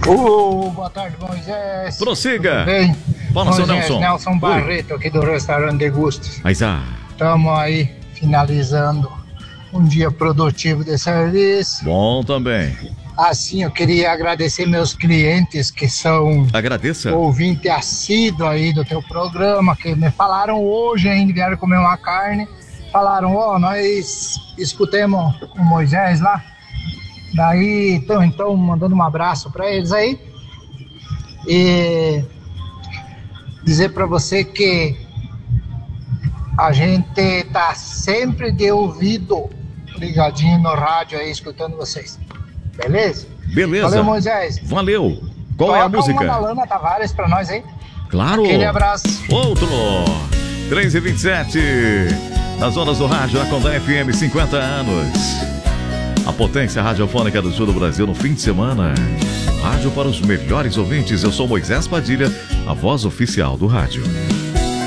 Boa tarde, Moisés. Prossiga. Tudo bem? Fala, seu Nelson. Nelson Barreto, aqui do restaurante Degustos. Mas Estamos aí finalizando um dia produtivo de serviço. bom também. Assim, eu queria agradecer meus clientes que são Agradeça. ouvinte assíduo aí do teu programa, que me falaram hoje ainda, vieram comer uma carne. Falaram, nós escutemos o Moisés lá. Daí, então mandando um abraço para eles aí. E dizer para você que a gente tá sempre de ouvido ligadinho no rádio aí, escutando vocês. Beleza? Beleza. Valeu, Moisés. Valeu. Qual é a música? Toca uma da Lana Tavares pra nós aí. Claro. Aquele abraço. Outro. 3h27. Nas ondas do rádio, a Condá FM, 50 anos. A potência radiofônica do sul do Brasil no fim de semana. Rádio para os melhores ouvintes. Eu sou Moisés Padilha, a voz oficial do rádio.